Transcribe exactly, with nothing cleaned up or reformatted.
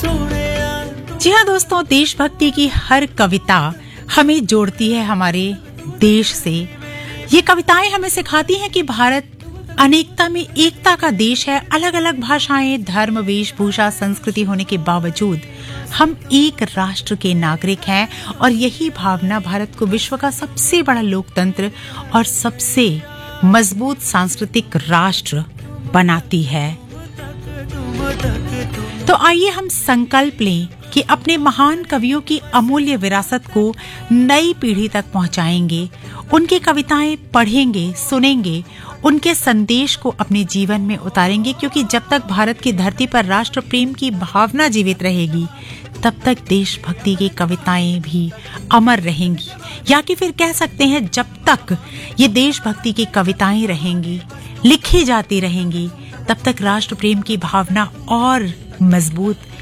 जी हाँ दोस्तों, देशभक्ति की हर कविता हमें जोड़ती है हमारे देश से। ये कविताएं हमें सिखाती हैं कि भारत अनेकता में एकता का देश है। अलग अलग भाषाएं, धर्म, वेशभूषा, संस्कृति होने के बावजूद हम एक राष्ट्र के नागरिक हैं और यही भावना भारत को विश्व का सबसे बड़ा लोकतंत्र और सबसे मजबूत सांस्कृतिक राष्ट्र बनाती है। तो आइए हम संकल्प लें कि अपने महान कवियों की अमूल्य विरासत को नई पीढ़ी तक पहुंचाएंगे, उनकी कविताएं पढ़ेंगे, सुनेंगे, उनके संदेश को अपने जीवन में उतारेंगे, क्योंकि जब तक भारत की धरती पर राष्ट्र प्रेम की भावना जीवित रहेगी तब तक देशभक्ति की कविताएं भी अमर रहेंगी। या कि फिर कह सकते हैं, जब तक ये देशभक्ति की कविताएं रहेंगी, लिखी जाती रहेंगी, तब तक राष्ट्र प्रेम की भावना और मजबूत